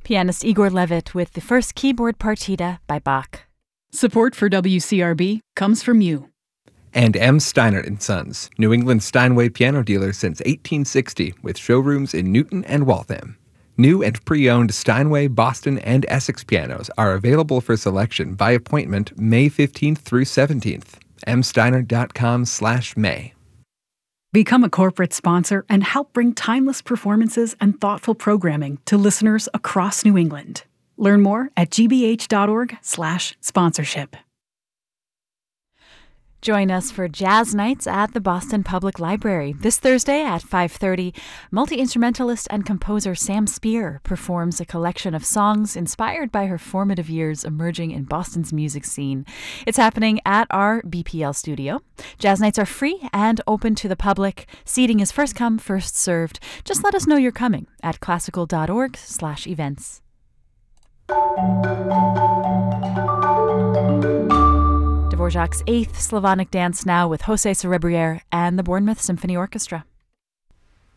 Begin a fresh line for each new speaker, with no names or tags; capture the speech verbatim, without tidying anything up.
Pianist Igor Levit with the first keyboard partita by Bach.
Support for W C R B comes from you.
And M. Steiner and Sons, New England Steinway piano dealer since eighteen sixty, with showrooms in Newton and Waltham. New and pre-owned Steinway, Boston, and Essex pianos are available for selection by appointment May fifteenth through seventeenth. m steiner dot com slash may.
Become a corporate sponsor and help bring timeless performances and thoughtful programming to listeners across New England. Learn more at g b h dot org slash sponsorship.
Join us for Jazz Nights at the Boston Public Library. This Thursday at five thirty, multi-instrumentalist and composer Sam Spear performs a collection of songs inspired by her formative years emerging in Boston's music scene. It's happening at our B P L studio. Jazz Nights are free and open to the public. Seating is first come, first served. Just let us know you're coming at classical dot org slash events. Dvorak's Eighth Slavonic Dance now with Jose Cerebriere and the Bournemouth Symphony Orchestra.